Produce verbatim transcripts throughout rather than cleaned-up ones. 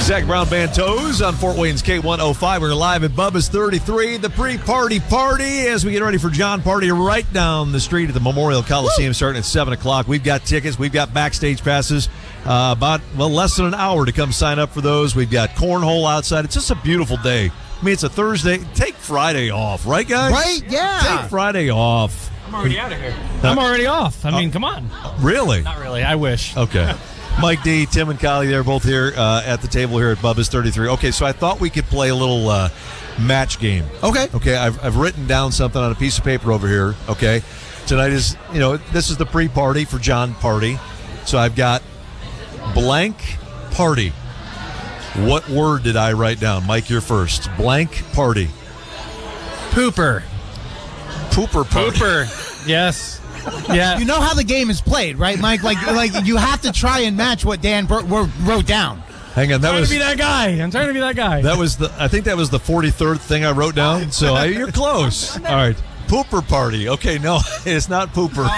Zach Brown Band Toes on Fort Wayne's K one oh five. We're live at Bubba's thirty-three, the pre-party party, as we get ready for John Party right down the street at the Memorial Coliseum. Woo! Starting at seven o'clock. We've got tickets. We've got backstage passes. Uh, about, well, less than an hour to come sign up for those. We've got cornhole outside. It's just a beautiful day. I mean, it's a Thursday. Take Friday off, right, guys? Right, yeah. Take Friday off. I'm already out of here. I'm already off. I mean, come on. Really? Not really. I wish. Okay. Mike D, Tim, and Kylie, they're both here uh, at the table here at Bubba's thirty-three. Okay, so I thought we could play a little uh, match game. Okay. Okay, I've, I've written down something on a piece of paper over here. Okay. Tonight is, you know, this is the pre-party for John Party. So I've got blank party. What word did I write down? Mike, you're first. Blank party. Pooper. Pooper party. Pooper. Yes. Yeah. You know how the game is played, right, Mike? Like, like you have to try and match what Dan Bur- wrote down. Hang on, that I'm was trying to be that guy. I'm trying to be that guy. that was the. I think that was the forty-third thing I wrote down. So I, you're close. All right, pooper party. Okay, no, it's not pooper.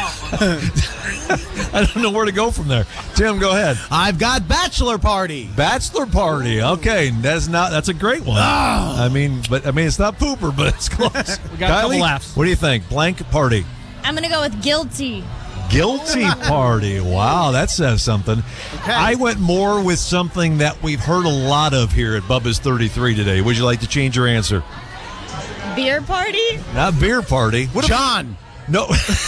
I don't know where to go from there. Tim, go ahead. I've got bachelor party. Bachelor party. Okay, that's not. That's a great one. I mean, but I mean, it's not pooper, but it's close. We got a couple Kylie, laughs. what do you think? Blank party. I'm going to go with guilty. Guilty party. Wow, that says something. Okay. I went more with something that we've heard a lot of here at Bubba's thirty-three today. Would you like to change your answer? Beer party? Not beer party. What if- John. No.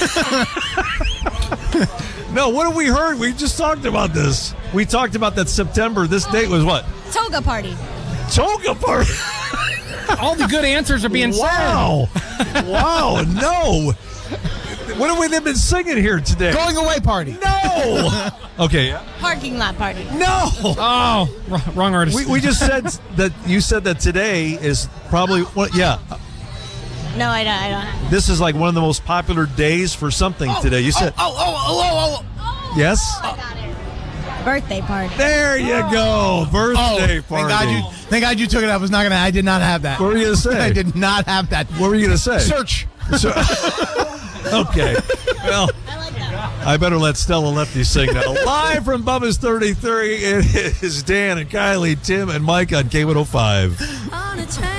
No, what have we heard? We just talked about this. We talked about that September. This date was what? Toga party. Toga party. All the good answers are being Wow. Wow, no. What have we been singing here today? Going away party. No. Okay. Parking lot party. No. said. Oh, wrong, wrong artist. We, we just said that you said that today is probably, what? yeah, No, I don't. I don't. this is like one of the most popular days for something today. You said, Oh, oh, oh, oh, oh. yes? I got it. Birthday party. There you go. Birthday Oh, party. thank God you, thank God you took it. I was not gonna. I did not have that. What were you going to say? I did not have that. What were you going to say? Search. So- okay. Well, I like that. I better let Stella Lefty sing now. Live from Bubba's thirty-three, it is Dan and Kylie, Tim, and Mike on K one oh five. On a train.